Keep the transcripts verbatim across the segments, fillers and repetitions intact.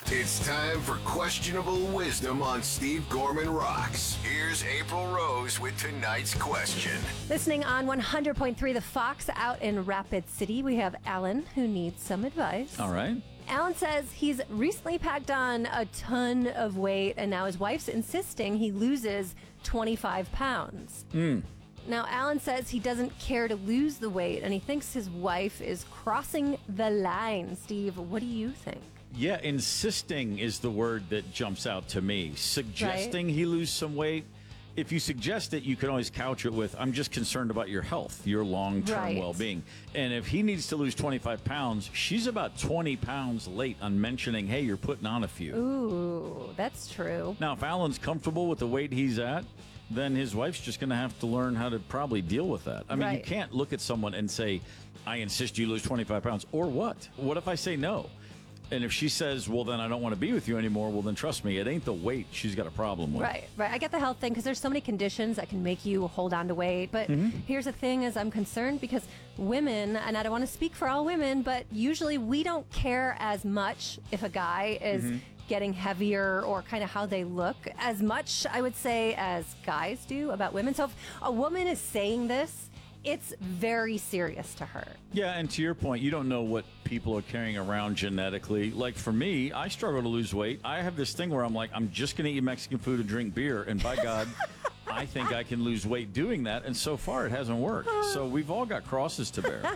It's time for Questionable Wisdom on Steve Gorman Rocks. Here's April Rose with tonight's question. Listening on one hundred point three The Fox out in Rapid City, we have Alan who needs some advice. All right. Alan says he's recently packed on a ton of weight and now his wife's insisting he loses twenty-five pounds. Mm. Now, Alan says he doesn't care to lose the weight and he thinks his wife is crossing the line. Steve, what do you think? Yeah, insisting is the word that jumps out to me. Suggesting right? he lose some weight. If you suggest it, you can always couch it with, I'm just concerned about your health, your long-term right. well-being. And if he needs to lose twenty-five pounds, she's about twenty pounds late on mentioning, hey, you're putting on a few. Ooh, that's true. Now, if Alan's comfortable with the weight he's at, then his wife's just going to have to learn how to probably deal with that. I mean, right. you can't look at someone and say, I insist you lose twenty-five pounds. Or what? What if I say no? And if she says, well, then I don't want to be with you anymore, well, then trust me, it ain't the weight she's got a problem with. Right, right. I get the health thing because there's so many conditions that can make you hold on to weight. But mm-hmm. here's the thing is I'm concerned because women, and I don't want to speak for all women, but usually we don't care as much if a guy is mm-hmm. getting heavier or kind of how they look as much, I would say, as guys do about women. So if a woman is saying this, it's very serious to her. Yeah, and to your point, you don't know what people are carrying around genetically. Like for me, I struggle to lose weight. I have this thing where I'm like, I'm just going to eat Mexican food and drink beer, and by God, I think I can lose weight doing that, and so far it hasn't worked. So we've all got crosses to bear.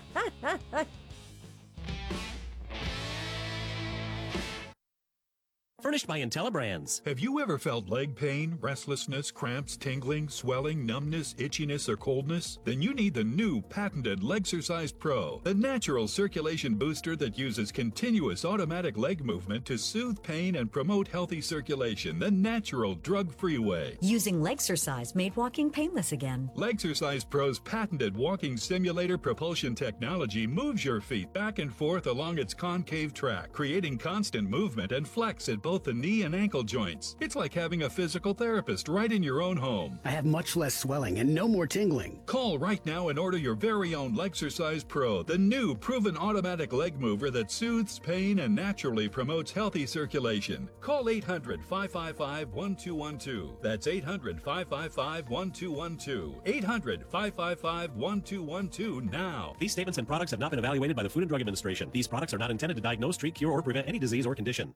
Furnished by IntelliBrands. Have you ever felt leg pain, restlessness, cramps, tingling, swelling, numbness, itchiness, or coldness? Then you need the new patented Legsercise Pro, the natural circulation booster that uses continuous automatic leg movement to soothe pain and promote healthy circulation the natural drug-free way. Using Legsercise made walking painless again. Legsercise Pro's patented walking simulator propulsion technology moves your feet back and forth along its concave track, creating constant movement and flex at both the knee and ankle joints. It's like having a physical therapist right in your own home. I have much less swelling and no more tingling. Call right now and order your very own Legsercise Pro, the new proven automatic leg mover that soothes pain and naturally promotes healthy circulation. Call eight hundred, five five five, one two one two. That's eight hundred, five five five, one two one two. eight hundred, five five five, one two one two now. These statements and products have not been evaluated by the Food and Drug Administration. These products are not intended to diagnose, treat, cure, or prevent any disease or condition.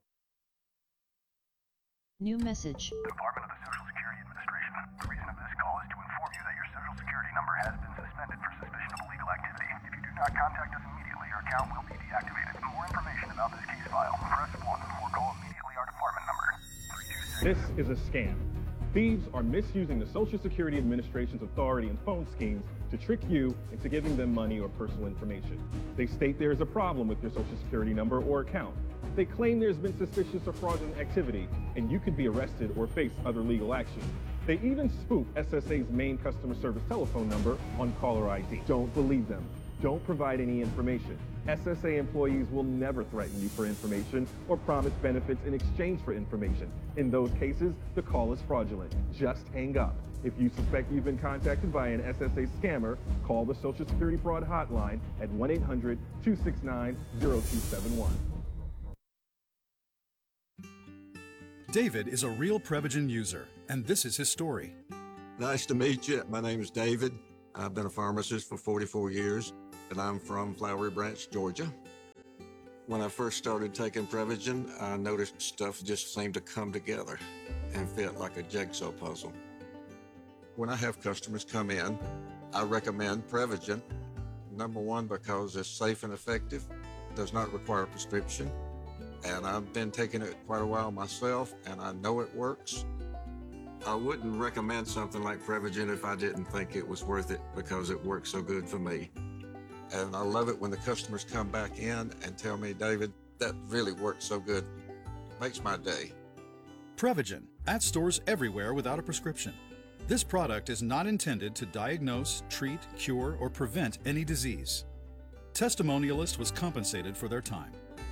New message. Department of the Social Security Administration. The reason of this call is to inform you that your Social Security number has been suspended for suspicion of illegal activity. If you do not contact us immediately, your account will be deactivated. For more information about this case file, press one or call immediately our department number. This is a scam. Thieves are misusing the Social Security Administration's authority and phone schemes to trick you into giving them money or personal information. They state there is a problem with your Social Security number or account. They claim there's been suspicious or fraudulent activity, and you could be arrested or face other legal action. They even spoof S S A's main customer service telephone number on caller I D. Don't believe them. Don't provide any information. S S A employees will never threaten you for information or promise benefits in exchange for information. In those cases, the call is fraudulent. Just hang up. If you suspect you've been contacted by an S S A scammer, call the Social Security Fraud Hotline at one eight hundred, two six nine, zero two seven one. David is a real Prevagen user, and this is his story. Nice to meet you. My name is David. I've been a pharmacist for forty-four years, and I'm from Flowery Branch, Georgia. When I first started taking Prevagen, I noticed stuff just seemed to come together and fit like a jigsaw puzzle. When I have customers come in, I recommend Prevagen. Number one, because it's safe and effective, does not require a prescription, and I've been taking it quite a while myself, and I know it works. I wouldn't recommend something like Prevagen if I didn't think it was worth it because it works so good for me. And I love it when the customers come back in and tell me, David, that really works so good. Makes my day. Prevagen, at stores everywhere without a prescription. This product is not intended to diagnose, treat, cure, or prevent any disease. Testimonialist was compensated for their time.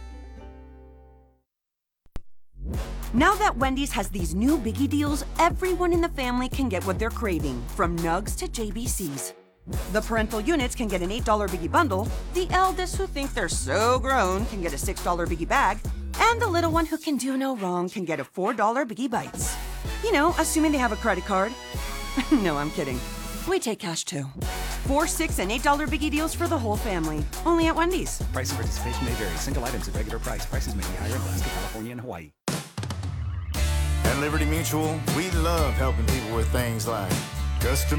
Now that Wendy's has these new biggie deals, everyone in the family can get what they're craving, from nugs to J B Cs. The parental units can get an eight dollar biggie bundle, the eldest who think they're so grown can get a six dollar biggie bag, And the little one who can do no wrong can get a four dollar Biggie Bites. You know, assuming they have a credit card. No, I'm kidding. We take cash too. Four, six, and eight dollar Biggie deals for the whole family. Only at Wendy's. Price and participation may vary. Single items at regular price. Prices may be higher in Alaska, California, and Hawaii. At Liberty Mutual, we love helping people with things like custom